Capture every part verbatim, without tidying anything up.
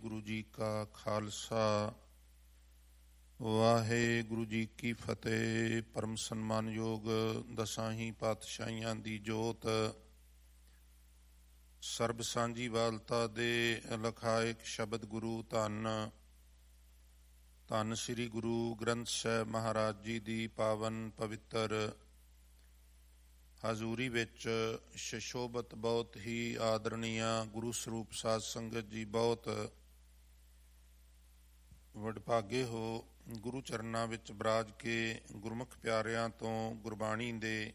ਵਾਹਿਗੁਰੂ ਜੀ ਕਾ ਖਾਲਸਾ ਵਾਹਿਗੁਰੂ ਜੀ ਕੀ ਫਤਿਹ। ਪਰਮ ਸਨਮਾਨਯੋਗ ਦਸਾਂ ਹੀ ਪਾਤਸ਼ਾਹੀਆਂ ਦੀ ਜੋਤ ਸਰਬ ਸਾਂਝੀ ਵਾਲਤਾ ਦੇ ਲਖਾਇਕ ਸ਼ਬਦ ਗੁਰੂ ਧੰਨ ਧੰਨ ਸ੍ਰੀ ਗੁਰੂ ਗ੍ਰੰਥ ਸਾਹਿਬ ਮਹਾਰਾਜ ਜੀ ਦੀ ਪਾਵਨ ਪਵਿੱਤਰ ਹਜ਼ੂਰੀ ਵਿੱਚ ਸ਼ਸ਼ੋਭਤ ਬਹੁਤ ਹੀ ਆਦਰਣੀਆ ਗੁਰੂ ਸਰੂਪ ਸਾਧ ਸੰਗਤ ਜੀ, ਬਹੁਤ ਵਡਭਾਗੇ ਹੋ ਗੁਰੂ ਚਰਨਾਂ ਵਿੱਚ ਬਰਾਜ ਕੇ ਗੁਰਮੁਖ ਪਿਆਰਿਆਂ ਤੋਂ ਗੁਰਬਾਣੀ ਦੇ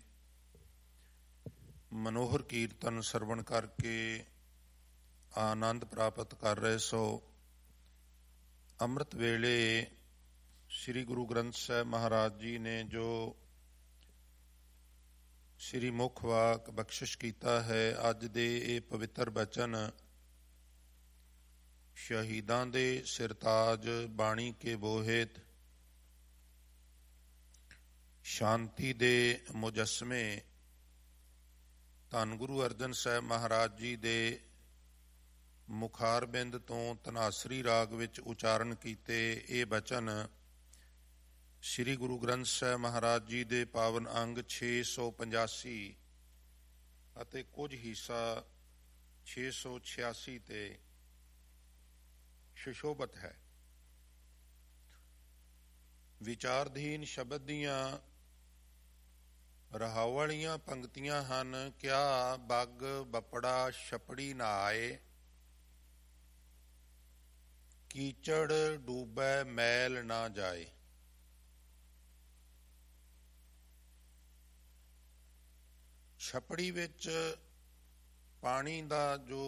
ਮਨੋਹਰ ਕੀਰਤਨ ਸਰਵਣ ਕਰਕੇ ਆਨੰਦ ਪ੍ਰਾਪਤ ਕਰ ਰਹੇ ਸੋ। ਅੰਮ੍ਰਿਤ ਵੇਲੇ ਸ੍ਰੀ ਗੁਰੂ ਗ੍ਰੰਥ ਸਾਹਿਬ ਮਹਾਰਾਜ ਜੀ ਨੇ ਜੋ ਸ੍ਰੀ ਮੁੱਖ ਵਾਕ ਬਖਸ਼ਿਸ਼ ਕੀਤਾ ਹੈ, ਅੱਜ ਦੇ ਇਹ ਪਵਿੱਤਰ ਬਚਨ ਸ਼ਹੀਦਾਂ ਦੇ ਸਿਰਤਾਜ ਬਾਣੀ ਕੇ ਬੋਹਿਤ ਸ਼ਾਂਤੀ ਦੇ ਮੁਜੱਸਮੇ ਧੰਨ ਗੁਰੂ ਅਰਜਨ ਸਾਹਿਬ ਮਹਾਰਾਜ ਜੀ ਦੇ ਮੁਖਾਰਬਿੰਦ ਤੋਂ ਧਨਾਸਰੀ ਰਾਗ ਵਿੱਚ ਉਚਾਰਨ ਕੀਤੇ ਇਹ ਬਚਨ ਸ੍ਰੀ ਗੁਰੂ ਗ੍ਰੰਥ ਸਾਹਿਬ ਮਹਾਰਾਜ ਜੀ ਦੇ ਪਾਵਨ ਅੰਗ ਛੇ ਸੌ ਪਚਾਸੀ ਅਤੇ ਕੁਝ ਹਿੱਸਾ ਛੇ ਸੌ ਛਿਆਸੀ ਤੇ ਸ਼ਸ਼ੋਭਤ ਹੈ। ਵਿਚਾਰਧੀਨ ਸ਼ਬਦ ਦੀਆਂ ਰਹਾਉ ਵਾਲੀਆਂ ਪੰਕਤੀਆਂ ਹਨ। ਕਿਆ ਬੱਗ ਬੱਪੜਾ ਛਪੜੀ ਨਾ ਆਏ, ਕੀਚੜ ਡੂਬੈ ਮੈਲ ਨਾ ਜਾਏ। ਛਪੜੀ ਵਿੱਚ ਪਾਣੀ ਦਾ ਜੋ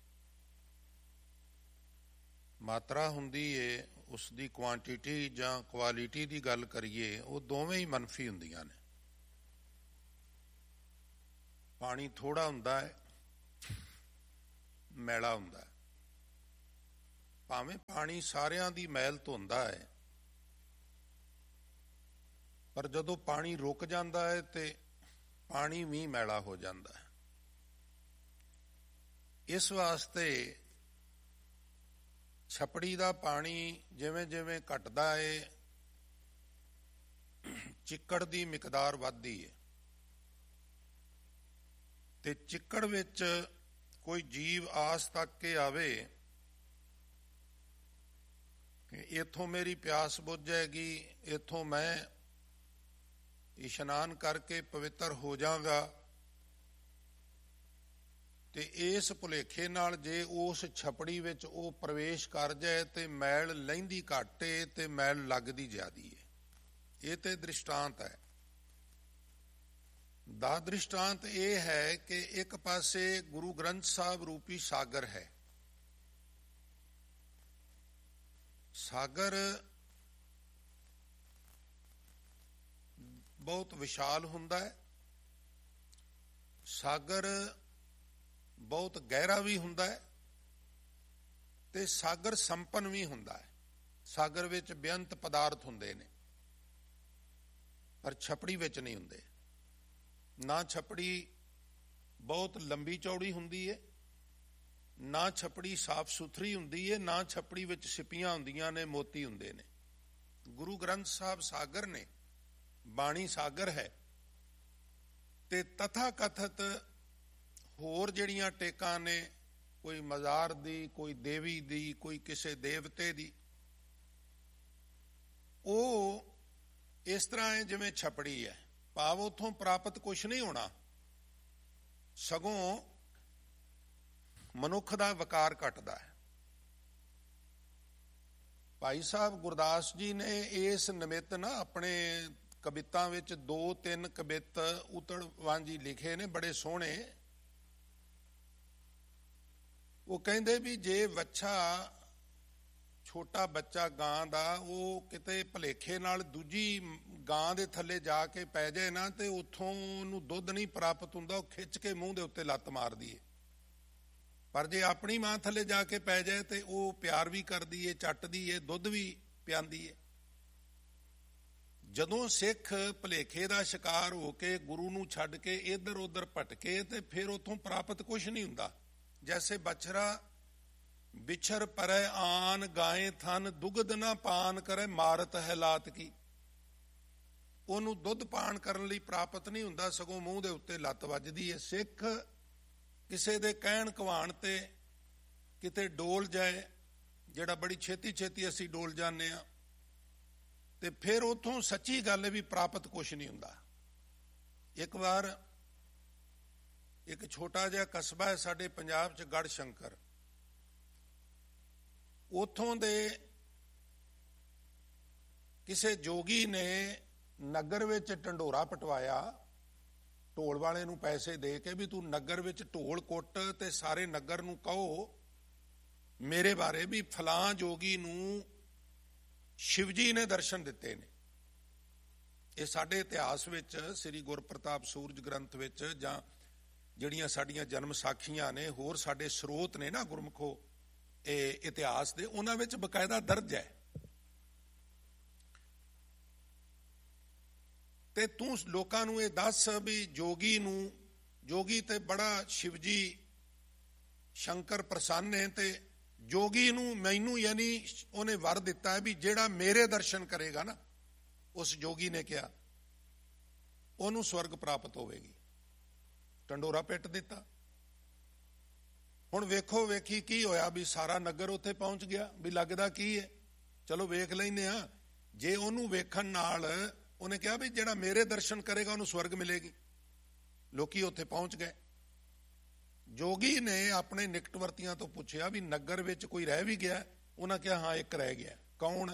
ਮਾਤਰਾ ਹੁੰਦੀ ਏ, ਉਸ ਦੀ ਕੁਆਂਟੀਟੀ ਜਾਂ ਕੁਆਲਿਟੀ ਦੀ ਗੱਲ ਕਰੀਏ, ਉਹ ਦੋਵੇਂ ਹੀ ਮੰਨਫੀ ਹੁੰਦੀਆਂ ਨੇ। ਪਾਣੀ ਥੋੜਾ ਹੁੰਦਾ ਹੈ, ਮੈਲਾ ਹੁੰਦਾ ਹੈ। ਭਾਵੇਂ ਪਾਣੀ ਸਾਰਿਆਂ ਦੀ ਮੈਲ ਧੋਂਦਾ ਹੈ, ਪਰ ਜਦੋਂ ਪਾਣੀ ਰੁਕ ਜਾਂਦਾ ਹੈ ਤੇ ਪਾਣੀ ਵੀ ਮੈਲਾ ਹੋ ਜਾਂਦਾ ਹੈ। ਇਸ ਵਾਸਤੇ ਛਪੜੀ ਦਾ ਪਾਣੀ ਜਿਵੇਂ ਜਿਵੇਂ ਘਟਦਾ ਹੈ, ਚਿੱਕੜ ਦੀ ਮਿਕਦਾਰ ਵੱਧਦੀ ਹੈ ਤੇ ਚਿੱਕੜ ਵਿੱਚ ਕੋਈ ਜੀਵ ਆਸ ਤੱਕ ਕੇ ਆਵੇ ਕਿ ਇੱਥੋਂ ਮੇਰੀ ਪਿਆਸ ਬੁੱਝ ਜਾਏਗੀ, ਇੱਥੋਂ ਮੈਂ ਇਸ਼ਨਾਨ ਕਰਕੇ ਪਵਿੱਤਰ ਹੋ ਜਾਵਾਂਗਾ, ਤੇ ਇਸ ਭੁਲੇਖੇ ਨਾਲ ਜੇ ਉਸ ਛਪੜੀ ਵਿੱਚ ਉਹ ਪ੍ਰਵੇਸ਼ ਕਰ ਜਾਏ ਤੇ ਮੈਲ ਲਹਿੰਦੀ ਘੱਟ ਏ ਤੇ ਮੈਲ ਲੱਗਦੀ ਜ਼ਿਆਦੀ ਏ। ਇਹ ਤੇ ਦ੍ਰਿਸ਼ਟਾਂਤ ਹੈ। ਦਾ ਦ੍ਰਿਸ਼ਟਾਂਤ ਇਹ ਹੈ ਕਿ ਇੱਕ ਪਾਸੇ ਗੁਰੂ ਗ੍ਰੰਥ ਸਾਹਿਬ ਰੂਪੀ ਸਾਗਰ ਹੈ। ਸਾਗਰ ਬਹੁਤ ਵਿਸ਼ਾਲ ਹੁੰਦਾ ਹੈ, ਸਾਗਰ ਬਹੁਤ ਗਹਿਰਾ ਵੀ ਹੁੰਦਾ ਹੈ ਤੇ ਸਾਗਰ ਸੰਪੰਨ ਵੀ ਹੁੰਦਾ ਹੈ। ਸਾਗਰ ਵਿੱਚ ਬੇਅੰਤ ਪਦਾਰਥ ਹੁੰਦੇ ਨੇ, ਪਰ ਛਪੜੀ ਵਿੱਚ ਨਹੀਂ ਹੁੰਦੇ। ਨਾ ਛਪੜੀ ਬਹੁਤ ਲੰਬੀ ਚੌੜੀ ਹੁੰਦੀ ਹੈ, ਨਾ ਛਪੜੀ ਸਾਫ਼ ਸੁਥਰੀ ਹੁੰਦੀ ਹੈ, ਨਾ ਛਪੜੀ ਵਿੱਚ ਸਿੱਪੀਆਂ ਹੁੰਦੀਆਂ ਨੇ, ਮੋਤੀ ਹੁੰਦੇ ਨੇ। ਗੁਰੂ ਗ੍ਰੰਥ ਸਾਹਿਬ ਸਾਗਰ ਨੇ, ਬਾਣੀ ਸਾਗਰ ਹੈ। ਤੇ ਤਥਾ ਕਥਤ ਹੋਰ ਜਿਹੜੀਆਂ ਟੇਕਾਂ ਨੇ, ਕੋਈ ਮਜ਼ਾਰ ਦੀ, ਕੋਈ ਦੇਵੀ ਦੀ, ਕੋਈ ਕਿਸੇ ਦੇਵਤੇ ਦੀ, ਉਹ ਇਸ ਤਰ੍ਹਾਂ ਹੈ ਜਿਵੇਂ ਛਪੜੀ ਹੈ। ਭਾਵ ਉੱਥੋਂ ਪ੍ਰਾਪਤ ਕੁਛ ਨਹੀਂ ਹੋਣਾ, ਸਗੋਂ ਮਨੁੱਖ ਦਾ ਵਕਾਰ ਘਟਦਾ ਹੈ। ਭਾਈ ਸਾਹਿਬ ਗੁਰਦਾਸ ਜੀ ਨੇ ਇਸ ਨਿਮਿਤ ਨਾ ਆਪਣੇ ਕਵਿਤਾਂ ਵਿੱਚ ਦੋ ਤਿੰਨ ਕਵਿਤ ਉਤੜ ਵਾਂਝੀ ਲਿਖੇ ਨੇ, ਬੜੇ ਸੋਹਣੇ। ਉਹ ਕਹਿੰਦੇ ਵੀ ਜੇ ਵੱਛਾ, ਛੋਟਾ ਬੱਚਾ ਗਾਂ ਦਾ, ਉਹ ਕਿਤੇ ਭੁਲੇਖੇ ਨਾਲ ਦੂਜੀ ਗਾਂ ਦੇ ਥੱਲੇ ਜਾ ਕੇ ਪੈ ਜਾਏ ਨਾ, ਤੇ ਉੱਥੋਂ ਉਹਨੂੰ ਦੁੱਧ ਨਹੀਂ ਪ੍ਰਾਪਤ ਹੁੰਦਾ, ਉਹ ਖਿੱਚ ਕੇ ਮੂੰਹ ਦੇ ਉੱਤੇ ਲੱਤ ਮਾਰਦੀ ਏ। ਪਰ ਜੇ ਆਪਣੀ ਮਾਂ ਥੱਲੇ ਜਾ ਕੇ ਪੈ ਜਾਏ ਤੇ ਉਹ ਪਿਆਰ ਵੀ ਕਰਦੀ ਏ, ਚੱਟਦੀ ਏ, ਦੁੱਧ ਵੀ ਪਿਆਂਦੀ ਏ। ਜਦੋਂ ਸਿੱਖ ਭੁਲੇਖੇ ਦਾ ਸ਼ਿਕਾਰ ਹੋ ਕੇ ਗੁਰੂ ਨੂੰ ਛੱਡ ਕੇ ਇੱਧਰ ਉੱਧਰ ਭਟਕੇ ਤੇ ਫਿਰ ਉੱਥੋਂ ਪ੍ਰਾਪਤ ਕੁਛ ਨਹੀਂ ਹੁੰਦਾ। ਜੈਸੇ ਬਛੜਾ ਵਿਛਰ ਪਰੈ ਆਨ ਗਾਏ ਥਨ ਦੁਗਧ ਨਾ ਪਾਨ ਕਰੇ ਮਾਰਤ ਹੈ ਲਾਤ ਕੀ। ਉਹਨੂੰ ਦੁੱਧ ਪਾਨ ਕਰਨ ਲਈ ਪ੍ਰਾਪਤ ਨਹੀਂ ਹੁੰਦਾ, ਸਗੋਂ ਮੂੰਹ ਦੇ ਉੱਤੇ ਲੱਤ ਵੱਜਦੀ ਹੈ। ਸਿੱਖ ਕਿਸੇ ਦੇ ਕਹਿਣ ਕਹਾਣ ਤੇ ਕਿਤੇ ਡੋਲ ਜਾਏ, ਜਿਹੜਾ ਬੜੀ ਛੇਤੀ ਛੇਤੀ ਅਸੀਂ ਡੋਲ ਜਾਂਦੇ ਹਾਂ, ਤੇ ਫਿਰ ਉੱਥੋਂ ਸੱਚੀ ਗੱਲ ਵੀ ਪ੍ਰਾਪਤ ਕੁਛ ਨਹੀਂ ਹੁੰਦਾ। ਇੱਕ ਵਾਰ ਇੱਕ ਛੋਟਾ ਜਿਹਾ ਕਸਬਾ ਹੈ ਸਾਡੇ ਪੰਜਾਬ 'ਚ, ਗੜ੍ਹ ਸ਼ੰਕਰ। ਉੱਥੋਂ ਦੇ ਕਿਸੇ ਜੋਗੀ ਨੇ ਨਗਰ ਵਿੱਚ ਢੰਡੋਰਾ ਪਟਵਾਇਆ, ਢੋਲ ਵਾਲੇ ਨੂੰ ਪੈਸੇ ਦੇ ਕੇ ਵੀ ਤੂੰ ਨਗਰ ਵਿੱਚ ਢੋਲ ਕੁੱਟ ਤੇ ਸਾਰੇ ਨਗਰ ਨੂੰ ਕਹੋ ਮੇਰੇ ਬਾਰੇ ਵੀ ਫਲਾਂ ਜੋਗੀ ਨੂੰ ਸ਼ਿਵ ਜੀ ਨੇ ਦਰਸ਼ਨ ਦਿੱਤੇ ਨੇ। ਇਹ ਸਾਡੇ ਇਤਿਹਾਸ ਵਿੱਚ ਸ੍ਰੀ ਗੁਰਪ੍ਰਤਾਪ ਸੂਰਜ ਗ੍ਰੰਥ ਵਿੱਚ, ਜਾਂ ਜਿਹੜੀਆਂ ਸਾਡੀਆਂ ਜਨਮ ਸਾਖੀਆਂ ਨੇ, ਹੋਰ ਸਾਡੇ ਸਰੋਤ ਨੇ ਨਾ ਗੁਰਮੁਖੋ ਇਹ ਇਤਿਹਾਸ ਦੇ, ਉਹਨਾਂ ਵਿੱਚ ਬਕਾਇਦਾ ਦਰਜ ਹੈ। ਤੇ ਤੂੰ ਲੋਕਾਂ ਨੂੰ ਇਹ ਦੱਸ ਵੀ ਜੋਗੀ ਨੂੰ, ਜੋਗੀ ਤੇ ਬੜਾ ਸ਼ਿਵਜੀ ਸ਼ੰਕਰ ਪ੍ਰਸੰਨ ਹੈ, ਤੇ ਜੋਗੀ ਨੂੰ ਮੈਨੂੰ ਯਾਨੀ ਉਹਨੇ ਵਰ ਦਿੱਤਾ ਹੈ ਵੀ ਜਿਹੜਾ ਮੇਰੇ ਦਰਸ਼ਨ ਕਰੇਗਾ ਨਾ, ਉਸ ਜੋਗੀ ਨੇ ਕਿਹਾ, ਉਹਨੂੰ ਸਵਰਗ ਪ੍ਰਾਪਤ ਹੋਵੇਗੀ। ਢੰਡੋਰਾ ਪਿੱਟ ਦਿੱਤਾ। ਹੁਣ ਵੇਖੋ ਵੇਖੀ ਕੀ ਹੋਇਆ ਵੀ ਸਾਰਾ ਨਗਰ ਉੱਥੇ ਪਹੁੰਚ ਗਿਆ, ਵੀ ਲੱਗਦਾ ਕੀ ਹੈ, ਚਲੋ ਵੇਖ ਲੈਂਦੇ ਆ। ਜੇ ਉਹਨੂੰ ਵੇਖਣ ਨਾਲ ਉਹਨੇ ਕਿਹਾ ਵੀ ਜਿਹੜਾ ਮੇਰੇ ਦਰਸ਼ਨ ਕਰੇਗਾ ਉਹਨੂੰ ਸਵਰਗ ਮਿਲੇਗੀ, ਲੋਕੀ ਉੱਥੇ ਪਹੁੰਚ ਗਏ। ਜੋਗੀ ਨੇ ਆਪਣੇ ਨਿਕਟਵਰਤੀਆਂ ਤੋਂ ਪੁੱਛਿਆ ਵੀ ਨਗਰ ਵਿੱਚ ਕੋਈ ਰਹਿ ਵੀ ਗਿਆ? ਉਹਨਾਂ ਕਿਹਾ ਹਾਂ, ਇੱਕ ਰਹਿ ਗਿਆ। ਕੌਣ?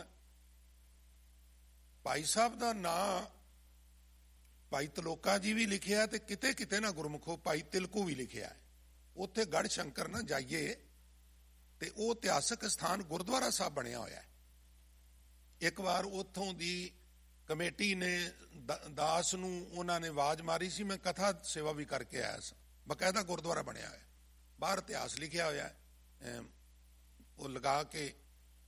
ਭਾਈ ਸਾਹਿਬ ਦਾ ਨਾਂ ਭਾਈ ਤਲੋਕਾ ਜੀ ਵੀ ਲਿਖਿਆ, ਤੇ ਕਿਤੇ ਕਿਤੇ ਨਾ ਗੁਰਮੁਖੋ ਭਾਈ ਤਿਲਕੂ ਵੀ ਲਿਖਿਆ ਹੈ। ਉੱਥੇ ਗੜ੍ਹ ਸ਼ੰਕਰ ਨਾ ਜਾਈਏ ਤੇ ਉਹ ਇਤਿਹਾਸਕ ਸਥਾਨ ਗੁਰਦੁਆਰਾ ਸਾਹਿਬ ਬਣਿਆ ਹੋਇਆ ਹੈ। ਇੱਕ ਵਾਰ ਉੱਥੋਂ ਦੀ ਕਮੇਟੀ ਨੇ ਦਾਸ ਨੂੰ ਉਹਨਾਂ ਨੇ ਆਵਾਜ਼ ਮਾਰੀ ਸੀ, ਮੈਂ ਕਥਾ ਸੇਵਾ ਵੀ ਕਰਕੇ ਆਇਆ ਸੀ। ਬਕਾਇਦਾ ਗੁਰਦੁਆਰਾ ਬਣਿਆ ਹੋਇਆ, ਬਾਹਰ ਇਤਿਹਾਸ ਲਿਖਿਆ ਹੋਇਆ ਹੈ, ਉਹ ਲਗਾ ਕੇ